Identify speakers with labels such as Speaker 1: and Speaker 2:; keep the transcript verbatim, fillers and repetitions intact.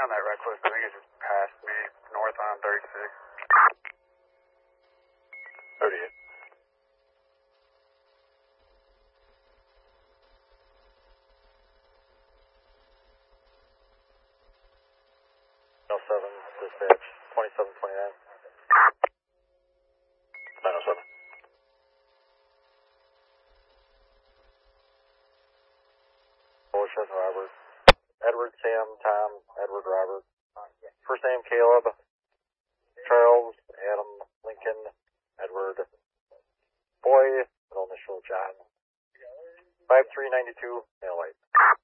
Speaker 1: on that reckless. I think it just passed me north on thirty-six.
Speaker 2: thirty-eight. oh seven, dispatch, twenty-seven twenty-nine. nine oh seven. Bullshit, Robert. Edward, Sam, Tom, Edward, Robert. First name, Caleb. Charles, Adam, Lincoln, Edward. Boy, middle initial, John. five three nine two, mail light.